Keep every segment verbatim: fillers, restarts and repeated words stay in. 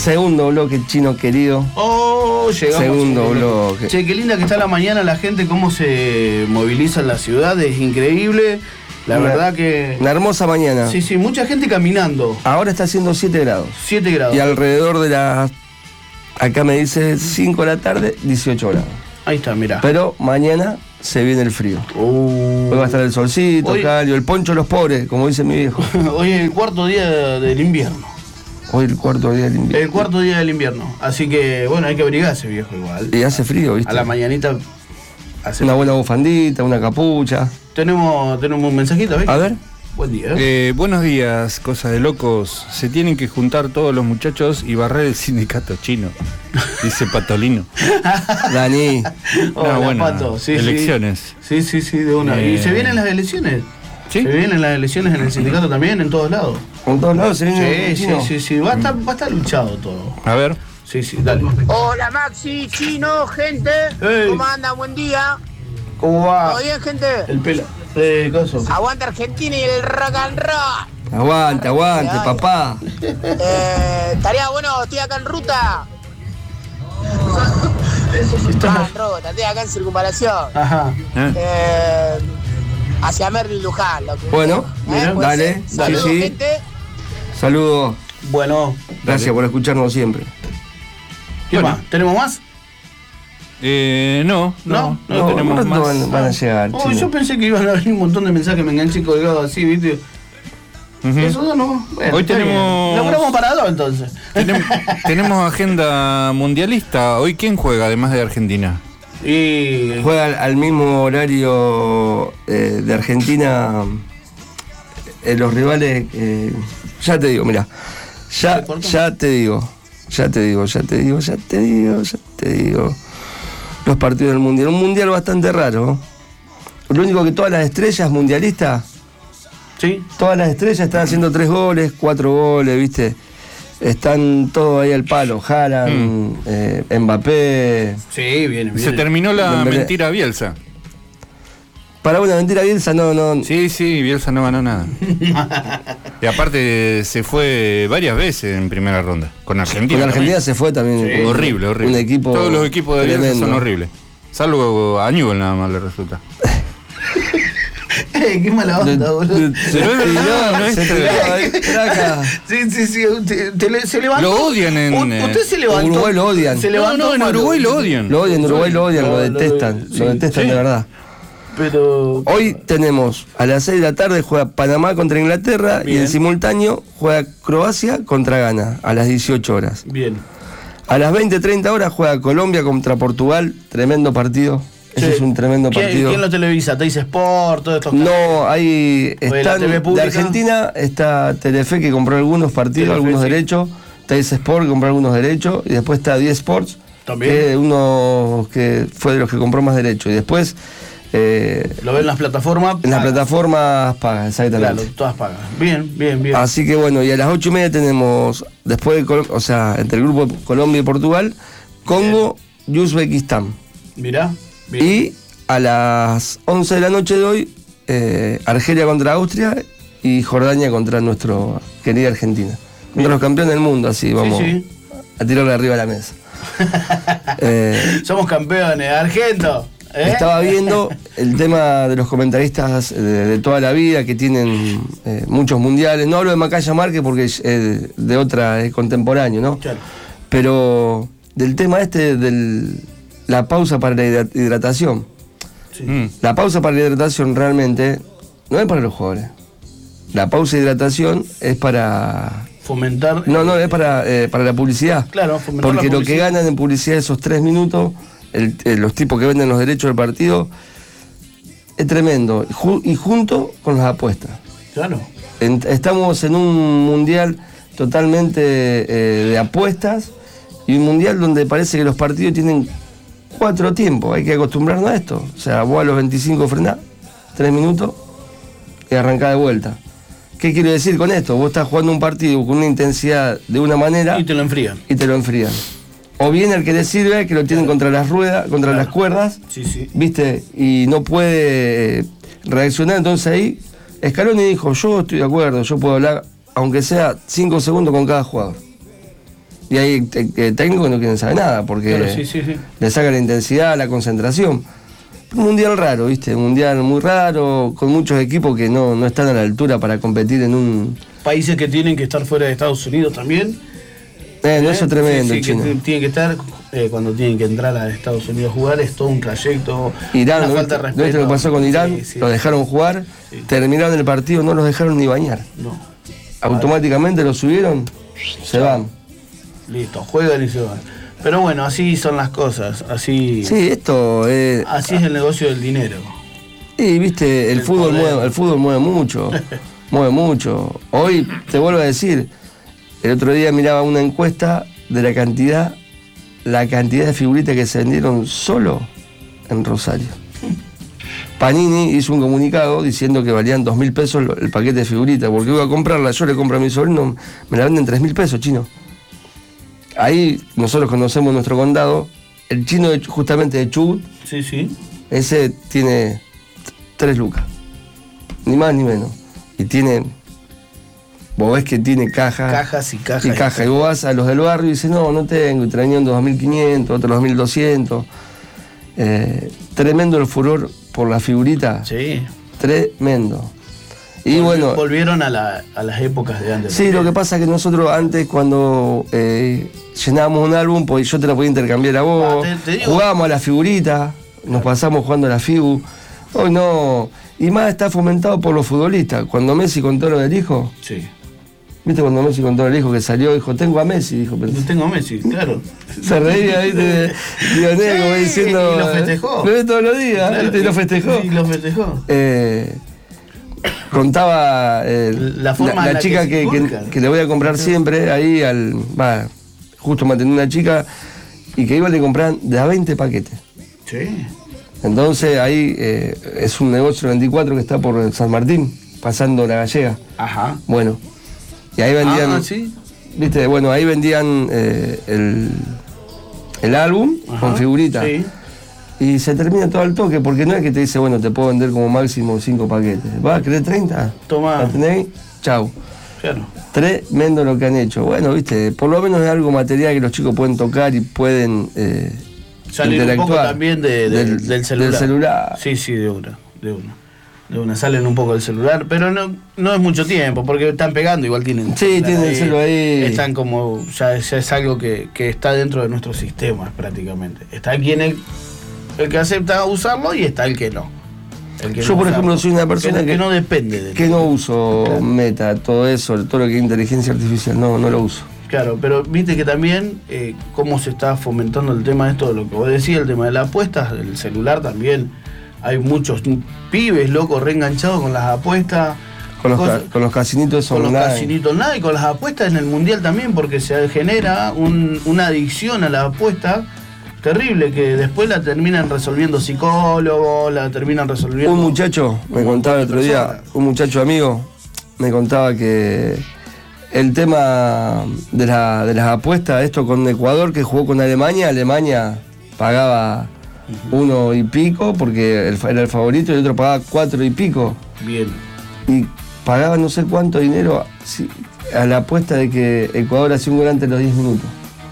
Segundo bloque, Chino querido. Oh, llegamos. Segundo bloque. Che, qué linda que está la mañana la gente, cómo se moviliza en la ciudad, es increíble. La una, verdad que... Una hermosa mañana. Sí, sí, mucha gente caminando. Ahora está haciendo siete grados. siete grados. Y alrededor de las... Acá me dice cinco de la tarde, dieciocho grados. Ahí está, mirá. Pero mañana se viene el frío. Uh. Hoy va a estar el solcito, Hoy... cálido, el poncho de los pobres, como dice mi viejo. Hoy es el cuarto día del invierno. Hoy el cuarto día del invierno. El cuarto día del invierno. Así que, bueno, hay que abrigarse, viejo, igual. Y hace frío, ¿viste? A la mañanita hace Una frío. buena bufandita, una capucha. Tenemos, tenemos un mensajito, ¿ves? A ver. Buen día. ¿eh? Eh, buenos días, cosa de locos. Se tienen que juntar todos los muchachos y barrer el sindicato chino, dice Patolino. Dani. Hola, No, bueno, Pato. Sí, elecciones. Sí, sí, sí, de una. Eh. ¿Y se vienen las elecciones? ¿Sí? Se vienen las elecciones en el sindicato también, en todos lados. En todos lados se viene. Sí, sí, sí, sí. Va a estar, va a estar luchado todo. A ver. Sí, sí, dale. Hola Maxi, Chino, gente. Hey. ¿Cómo andan? Buen día. ¿Cómo va? ¿Todo bien, gente? El pela. Eh, coso. Aguanta Argentina y el rock and roll. Aguante, aguante, Ay. papá. Eh, estaría bueno, estoy acá en ruta. Ah, en ruta, estoy acá en circunvalación. Ajá. ¿Eh? Eh, hacia Merlin Luján. Lo que Bueno, ¿Eh? ¿Puede dale, ser? sí, Saludos, sí. gente. Saludos. Bueno. Gracias dale. por escucharnos siempre. ¿Qué Bueno. más? ¿Tenemos más? Eh, no, no, no, No, tenemos no, más. no van, van a llegar. Oh, Chino. yo pensé que iban a venir un montón de mensajes, me enganché colgado así, ¿viste? Ujú. Eso no, no. Bueno, Hoy está bien. tenemos- Laburamos para dos entonces. Tenemos, tenemos agenda mundialista. ¿Hoy quién juega además de Argentina? Y. Juega al, al mismo horario eh, de Argentina. Eh, los rivales. eh, ya te digo, mira. Ya, ¿Se corta? ya te digo. Ya te digo, ya te digo, ya te digo, ya te digo. Los partidos del mundial. Un mundial bastante raro. Lo único que todas las estrellas mundialistas. Sí. Todas las estrellas están haciendo tres goles, cuatro goles, ¿viste? Están todos ahí al palo. Haaland, Mm. eh, Mbappé. Sí, viene, viene. Se terminó la Dembélé. mentira Bielsa. Para una mentira Bielsa no, no. Sí, sí, Bielsa no ganó nada. Y aparte se fue varias veces en primera ronda. Con Argentina. Con Argentina también. se fue también. Sí. un- Horrible, horrible. Un equipo. Todos los equipos de Bielsa tremendo. son horribles. Salvo a Newell nada más le resulta. Eh, qué mala onda, boludo. Se Pero es tiró, verdad, no es se que- tiró ahí, traca. Sí, sí, sí. te- te le- se levantó. Lo odian en, U- eh, Usted se levantó. Uruguay lo odian. Se No, levantó. no, en malo. Uruguay lo odian. Lo odian, en Uruguay lo odian, lo No, detestan, sí, lo detestan sí. de verdad. Pero. Hoy tenemos a las seis de la tarde juega Panamá contra Inglaterra y Bien. en simultáneo juega Croacia contra Ghana a las dieciocho horas. Bien. A las veinte treinta horas juega Colombia contra Portugal, tremendo partido. Ese Sí. es un tremendo ¿Quién, partido. ¿Quién lo televisa? ¿Te dice Sport? Todo esto. No, hay ¿O de la están T V de pública? Argentina, está Telefe que compró algunos partidos, Telefe, algunos sí. derechos, Teis Sport que compró algunos derechos, y después está diez Sports, También. que uno que fue de los que compró más derechos. Y después eh, Lo ven en las plataformas. en las paga. plataformas paga, exactamente. Claro, todas pagan. Bien, bien, bien. Así que bueno, y a las ocho y media tenemos, después de Col- o sea, entre el grupo Colombia y Portugal, Congo y Uzbekistán. Mirá. Bien. Y a las once de la noche de hoy, eh, Argelia contra Austria y Jordania contra nuestra querida Argentina. Contra los campeones del mundo, así vamos sí. a tirarle arriba a la mesa. Eh, Somos campeones, Argento. ¿eh? Estaba viendo el tema de los comentaristas de, de toda la vida que tienen eh, muchos mundiales. No hablo de Macaya Márquez porque es eh, de otra, es contemporáneo, ¿no? Claro. Pero del tema este de la pausa para la hidra- hidratación. Sí. Mm. La pausa para la hidratación realmente no es para los jugadores. La pausa de hidratación es para... Fomentar. No, no, es para, eh, para la publicidad. Claro, fomentar Porque la lo que publicidad. ganan en publicidad esos tres minutos, el- eh, los tipos que venden los derechos del partido, es tremendo. Ju- y junto con las apuestas. Claro. En- estamos en un mundial totalmente eh, de apuestas y un mundial donde parece que los partidos tienen cuatro tiempos. Hay que acostumbrarnos a esto. O sea, vos a los veinticinco frenás, tres minutos y arrancás de vuelta. ¿Qué quiero decir con esto? Vos estás jugando un partido con una intensidad de una manera Y te lo enfrían. y te lo enfrían. O bien el que le sirve, que lo tienen contra las ruedas, contra Claro. las cuerdas, Sí, sí. ¿viste? Y no puede eh, reaccionar. Entonces ahí Scaloni dijo, yo estoy de acuerdo, yo puedo hablar, aunque sea cinco segundos con cada jugador. Y hay te- te- técnicos que no quieren saber nada, porque Claro, sí, sí, sí. le saca la intensidad, la concentración. Un mundial raro, ¿viste? Un mundial muy raro, con muchos equipos que no, no están a la altura para competir en un... Países que tienen que estar fuera de Estados Unidos también. Eh, no, eso es tremendo, Sí, el sí, chino. que tienen que estar, eh, cuando tienen que entrar a Estados Unidos a jugar, es todo un trayecto. Irán, una ¿no falta de viste- respeto. ¿no viste lo que pasó con Irán? Sí, sí. Lo dejaron jugar, Sí. terminaron el partido, no los dejaron ni bañar. No. Automáticamente los subieron, se van. Listo, juegan y se van. Pero bueno, así son las cosas. Así, Sí, esto es... así es el negocio del dinero. Y viste, el, El fútbol poder. mueve, el fútbol mueve mucho, mueve mucho. Hoy, te vuelvo a decir, el otro día miraba una encuesta de la cantidad, la cantidad de figuritas que se vendieron solo en Rosario. Panini hizo un comunicado diciendo que valían dos mil pesos el paquete de figuritas, porque voy a comprarla, yo le compro a mi sobrino, me la venden tres mil pesos, chino. Ahí nosotros conocemos nuestro condado, el chino de- justamente de Chubut, Sí, sí. ese tiene tres lucas, ni más ni menos. Y tiene, vos ves que tiene caja. Cajas y cajas. Y caja. Y vos vas a los del barrio y dices, no, no tengo. Y traían dos mil quinientos, otros dos mil doscientos. Eh, tremendo el furor por la figurita. Sí. Tremendo. Y Volvi- bueno, Volvieron a, la- a las épocas de antes. sí, lo que pasa es que nosotros antes cuando eh, llenábamos un álbum, pues yo te la podía intercambiar a vos, Ah, te- te digo- jugábamos a la figurita, nos pasamos jugando a la figu. Hoy no, y más está fomentado por los futbolistas. Cuando Messi contó lo del hijo, Sí. ¿viste cuando Messi contó lo del hijo que salió? Dijo, tengo a Messi, dijo. Yo tengo Messi, claro. Se reía, ¿viste? Dioné, como Sí, diciendo. y lo festejó. Lo ve todos los días, Claro, ¿viste? Y lo festejó. Sí, lo festejó. Eh, contaba eh, La forma la, en la chica que que, se que- inculca. que le voy a comprar siempre ahí al. Va, justo mantenía una chica y que iba a le comprar de a veinte paquetes. Sí. Entonces ahí eh, es un negocio veinticuatro que está por San Martín, pasando la gallega. Ajá. Bueno, y ahí vendían. Ah, sí. Viste, bueno, ahí vendían eh, el, el álbum Ajá, con figuritas. sí. Y se termina todo al toque, porque no es que te dice, bueno, te puedo vender como máximo cinco paquetes. ¿Va a querer treinta? Tomá. ¿La tenéis? Chau. Claro. Tremendo lo que han hecho. Bueno, viste, por lo menos es algo material que los chicos pueden tocar y pueden eh, Salir un poco interactuar. también de- de- del, del celular. Del celular. Sí, sí, de una, de una. De una, salen un poco del celular, pero no, no es mucho tiempo, porque están pegando, igual tienen. Sí, tienen el celular ahí. Están como, ya, ya es algo que, que está dentro de nuestros sistemas prácticamente. Está quien el, el que acepta usarlo y está el que no. El que Yo, no por usarlo. ejemplo, soy una persona que, que- que no depende de Que no uso meta, todo eso, todo lo que es inteligencia artificial, no, no lo uso. Claro, pero viste que también eh, cómo se está fomentando el tema de esto, de lo que vos decías, el tema de las apuestas, el celular también. Hay muchos pibes locos reenganchados con las apuestas. Con los, cosas- ca- con los casinitos con los online. casinitos nada y con las apuestas en el mundial también, porque se genera un- una adicción a la apuesta terrible que después la terminan resolviendo psicólogos, la terminan resolviendo. Un muchacho me un contaba el montón otro de día, personas. un muchacho amigo, me contaba que el tema de, la- de las apuestas, esto con Ecuador que jugó con Alemania, Alemania pagaba uno y pico porque el- era el favorito y el otro pagaba cuatro y pico. Bien. Y pagaba no sé cuánto dinero si- a la apuesta de que Ecuador hacía un gol antes de los diez minutos.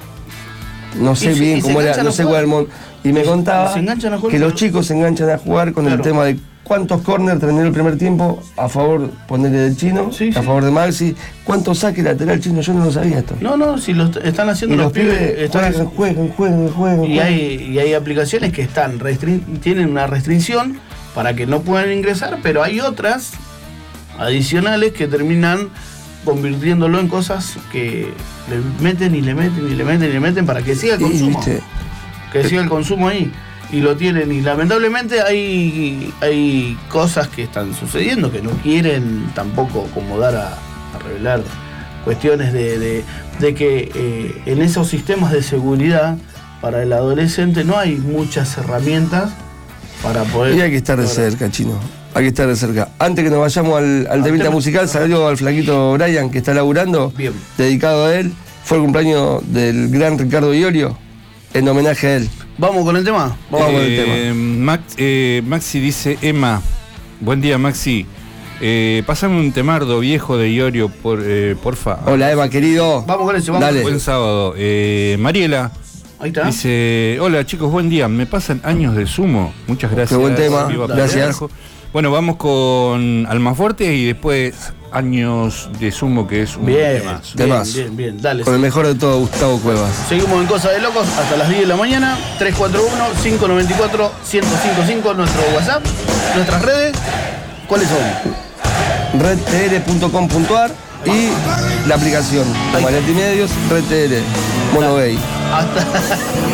No sé Y se- bien y se cómo era, enganchan no a sé jugar. cuál era el mon- Y me Y se- contaba se enganchan a jugar que con- los chicos se enganchan a jugar con el Claro. tema de cuántos corners terminó el primer tiempo a favor, ponerle del chino, Sí, a sí. favor de Maxi, cuántos saques lateral chino, yo no lo sabía esto. No, no, si lo est- están haciendo Y los, los pibes, pibes están juegan, juegan, juegan, juegan. Y juegan. hay, y hay aplicaciones que están restrin- tienen una restricción para que no puedan ingresar, pero hay otras adicionales que terminan convirtiéndolo en cosas que le meten y le meten y le meten y le meten para que siga el Y, consumo. viste, Que siga el consumo ahí. Y lo tienen. Y lamentablemente hay, hay cosas que están sucediendo que no quieren tampoco como dar a, a revelar cuestiones de, de- de que eh, en esos sistemas de seguridad para el adolescente no hay muchas herramientas para poder. Y hay que estar de cerca, chino. Hay que estar de cerca. Antes que nos vayamos al, al Al temita tema- musical, salió al flaquito Brian, que está laburando, Bien. dedicado a él. Fue el cumpleaños del gran Ricardo Iorio, en homenaje a él. Vamos con el tema. Vamos con el Eh, Max- eh, Maxi dice, Emma, buen día Maxi, Eh, pasame un temardo viejo de Iorio, por, eh, porfa. Hola Eva, querido. Vamos con eso, vamos. Dale. Buen sábado. Eh, Mariela. Ahí está. Dice, hola chicos, buen día. Me pasan años de sumo. Muchas gracias. Qué buen tema. Viva Gracias. Carajo. Bueno, vamos con Almafuerte y después años de sumo, que es un Bien, temazo. bien, Temazo. bien, bien, dale. Con el mejor de todo, Gustavo Cuevas. Seguimos en Cosa de Locos hasta las diez de la mañana. tres cuatro uno, cinco nueve cuatro, uno cero cinco cinco, nuestro WhatsApp, nuestras redes. ¿Cuáles son? red t r punto com punto a r y la aplicación. Ahí. Mariati Medios, Red T R, Mono Gay. Hasta